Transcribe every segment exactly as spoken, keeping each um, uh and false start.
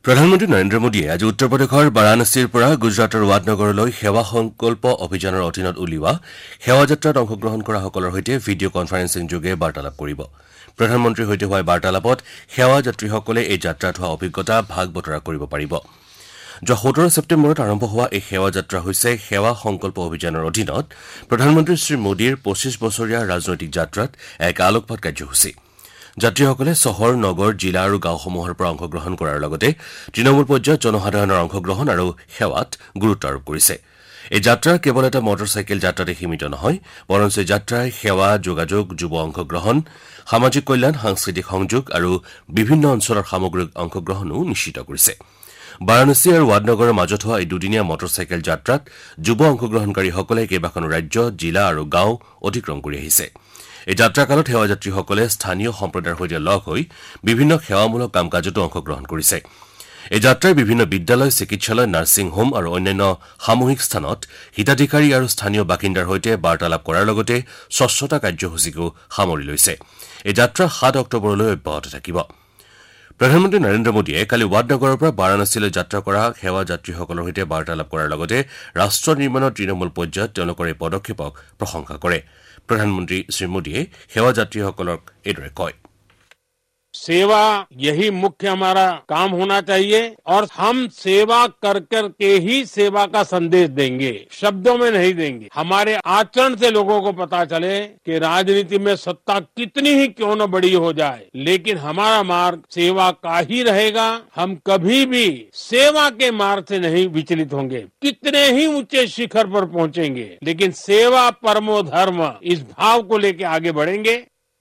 প্ৰধানমন্ত্ৰী নৰেন্দ্ৰ মোদীয়ে আজি উত্তৰ প্ৰদেশৰ বাৰাণসীৰ পৰা গুজৰাটৰ ৱাদনগৰলৈ সেৱা সংকল্প অভিযানৰ অধীনত উলিওৱা সেৱা যাত্ৰাত অংশগ্ৰহণ কৰা সকলৰ সৈতে ভিডিঅ' কনফাৰেন্সিং যোগে বাৰ্তালাপ কৰিব। প্ৰধানমন্ত্ৰীৰ সৈতে হোৱা বাৰ্তালাপত সেৱা যাত্ৰীসকলে এই যাত্ৰাত হোৱা অভিজ্ঞতা ভাগ বতৰা কৰিব পাৰিব। যোৱা সোতৰ ছেপ্টেম্বৰত আৰম্ভ হোৱা এই সেৱা যাত্ৰা হৈছে সেৱা সংকল্প অভিযানৰ অধীনত প্ৰধানমন্ত্ৰী শ্ৰী মোদীৰ পঁচিছ বছৰীয়া ৰাজনৈতিক যাত্ৰাত এক আলোকপাত কাৰ্যসূচী। যাত্ৰীসকলে চহৰ নগৰ জিলা আৰু গাঁওসমূহৰ পৰা অংশগ্ৰহণ কৰাৰ লগতে তৃণমূল পৰ্যায়ত জনসাধাৰণৰ অংশগ্ৰহণ আৰু সেৱাত গুৰুত্ব আৰোপ কৰিছে। এই যাত্ৰা কেৱল এটা মটৰ চাইকেল যাত্ৰাতে সীমিত নহয়, বৰঞ্চ এই যাত্ৰাই সেৱা, যোগাযোগ, যুৱ অংশগ্ৰহণ, সামাজিক কল্যাণ, সাংস্কৃতিক সংযোগ আৰু বিভিন্ন অঞ্চলৰ সামগ্ৰিক অংশগ্ৰহণো নিশ্চিত কৰিছে। বাৰাণসী আৰু ৱাদনগৰৰ মাজত হোৱা এই দুদিনীয়া মটৰ চাইকেল যাত্ৰাত যুৱ অংশগ্ৰহণকাৰীসকলে কেইবাখনো ৰাজ্য, জিলা আৰু গাঁও অতিক্ৰম কৰি আহিছে। এই যাত্ৰাকালত সেৱা যাত্ৰীসকলে স্থানীয় সম্প্ৰদায়ৰ সৈতে লগ হৈ বিভিন্ন সেৱামূলক কাম কাজতো অংশগ্ৰহণ কৰিছে। এই যাত্ৰাই বিভিন্ন বিদ্যালয়, চিকিৎসালয়, নাৰ্ছিং হোম আৰু অন্যান্য সামূহিক স্থানত হিতাধিকাৰী আৰু স্থানীয় বাসিন্দাৰ সৈতে বাৰ্তালাপ কৰাৰ লগতে স্বচ্ছতা কাৰ্যসূচীকো সামৰি লৈছে। এই যাত্ৰা সাত অক্টোবৰলৈ অব্যাহত থাকিব। প্ৰধানমন্ত্ৰী নৰেন্দ্ৰ মোদীয়ে কালি ৱাদনগৰৰ পৰা বাৰাণসীলৈ যাত্ৰা কৰা সেৱা যাত্ৰীসকলৰ সৈতে বাৰ্তালাপ কৰাৰ লগতে ৰাষ্ট্ৰ নিৰ্মাণৰ তৃণমূল পৰ্যায়ত তেওঁলোকৰ এই পদক্ষেপক প্ৰশংসা কৰে। প্ৰধানমন্ত্ৰী শ্ৰী মোদীয়ে সেৱা যাত্ৰীসকলক এইদৰে কয়। सेवा यही मुख्य हमारा काम होना चाहिए और हम सेवा कर कर के ही सेवा का संदेश देंगे, शब्दों में नहीं देंगे। हमारे आचरण से लोगों को पता चले कि राजनीति में सत्ता कितनी ही क्यों न बड़ी हो जाए, लेकिन हमारा मार्ग सेवा का ही रहेगा। हम कभी भी सेवा के मार्ग से नहीं विचलित होंगे। कितने ही ऊंचे शिखर पर पहुंचेंगे, लेकिन सेवा परमो धर्म इस भाव को लेकर आगे बढ़ेंगे।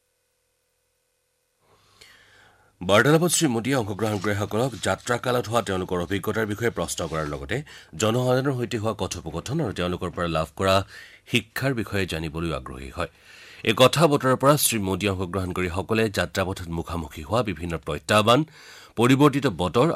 বাৰ্তালাপত শ্ৰীমোদীয়ে অংশগ্ৰহণকাৰীসকলক যাত্ৰাকালত হোৱা তেওঁলোকৰ অভিজ্ঞতাৰ বিষয়ে প্ৰশ্ন কৰাৰ লগতে জনসাধাৰণৰ সৈতে হোৱা কথোপকথন আৰু তেওঁলোকৰ পৰা লাভ কৰা শিক্ষাৰ বিষয়ে জানিবলৈ আগ্ৰহী হয়। এই কথা বতৰাৰ পৰা শ্ৰীমোদী অংশগ্ৰহণকাৰীসকলে যাত্ৰাপথত মুখামুখি হোৱা বিভিন্ন প্ৰত্যাহ্বান, পৰিৱৰ্তিত বতৰ